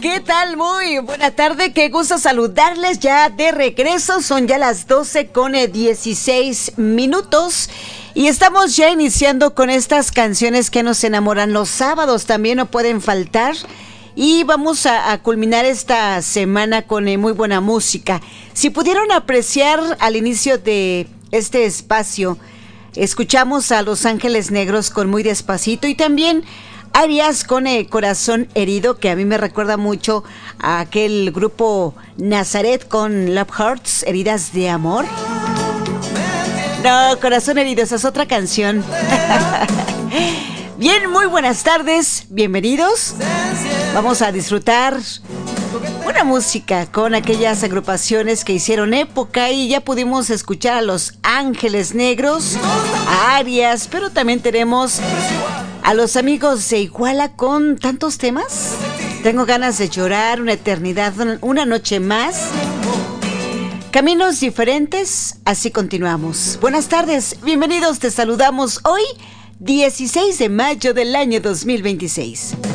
¿Qué tal? Muy buena tarde, qué gusto saludarles ya de regreso. Son ya las 12:16 y estamos ya iniciando con estas canciones que nos enamoran. Los sábados también no pueden faltar y vamos a culminar esta semana con muy buena música. Si pudieron apreciar al inicio de este espacio, escuchamos a Los Ángeles Negros con Muy Despacito y también Arias con Corazón Herido, que a mí me recuerda mucho a aquel grupo Nazaret con Love Hearts, Heridas de Amor. No, Corazón Herido, esa es otra canción. Bien, muy buenas tardes, bienvenidos. Vamos a disfrutar buena música con aquellas agrupaciones que hicieron época y ya pudimos escuchar a Los Ángeles Negros, a Arias, pero también tenemos a los amigos de Iguala con tantos temas. Tengo ganas de llorar, una eternidad, una noche más. Caminos diferentes, así continuamos. Buenas tardes, bienvenidos, te saludamos hoy, 16 de mayo del año 2026.